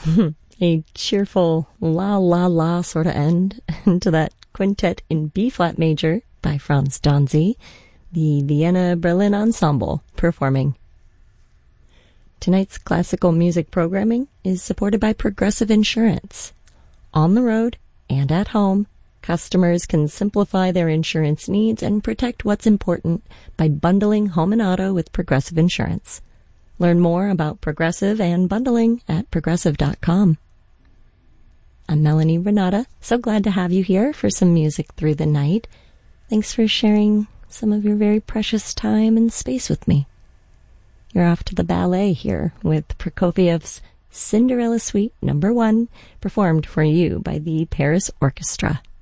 A cheerful la la la sort of end to that quintet in B-flat major by Franz Danzy, the Vienna Berlin Ensemble performing. Tonight's classical music programming is supported by Progressive Insurance. On the road and at home, customers can simplify their insurance needs and protect what's important by bundling home and auto with Progressive Insurance. Learn more about Progressive and bundling at progressive.com. I'm Melanie Renata. So glad to have you here for some music through the night. Thanks for sharing some of your very precious time and space with me. You're off to the ballet here with Prokofiev's Cinderella Suite No. 1, performed for you by the Paris Orchestra.